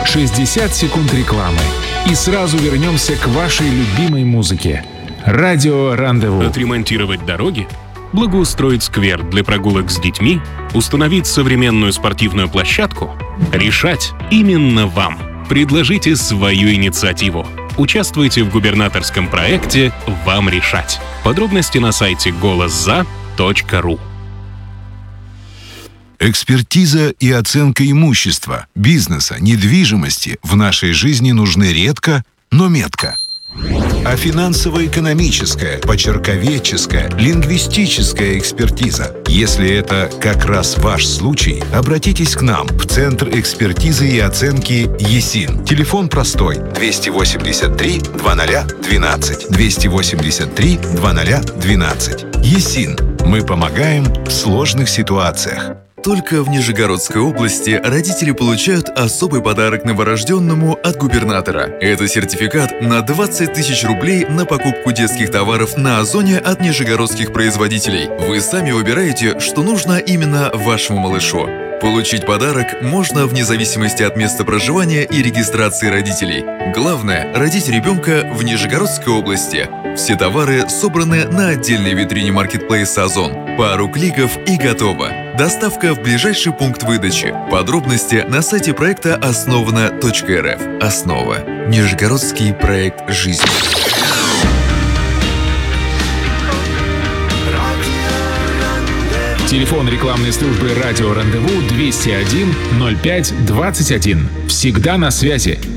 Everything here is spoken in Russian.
60 секунд рекламы. И сразу вернемся к вашей любимой музыке. Радио «Рандеву». Отремонтировать дороги? Благоустроить сквер для прогулок с детьми? Установить современную спортивную площадку? Решать именно вам. Предложите свою инициативу. Участвуйте в губернаторском проекте «Вам решать». Подробности на сайте голосза.ру. Экспертиза и оценка имущества, бизнеса, недвижимости в нашей жизни нужны редко, но метко. А финансово-экономическая, почерковедческая, лингвистическая экспертиза. Если это как раз ваш случай, обратитесь к нам в Центр экспертизы и оценки ЕСИН. Телефон простой: 283 2012. 283 2012. ЕСИН. Мы помогаем в сложных ситуациях. Только в Нижегородской области родители получают особый подарок новорожденному от губернатора. Это сертификат на 20 тысяч рублей на покупку детских товаров на Озоне от нижегородских производителей. Вы сами выбираете, что нужно именно вашему малышу. Получить подарок можно вне зависимости от места проживания и регистрации родителей. Главное – родить ребенка в Нижегородской области. Все товары собраны на отдельной витрине маркетплейса «Озон». Пару кликов и готово. Доставка в ближайший пункт выдачи. Подробности на сайте проекта основано.рф. Основа. Нижегородский проект жизни. Телефон рекламной службы «Радио Рандеву» 201 05 21. Всегда на связи.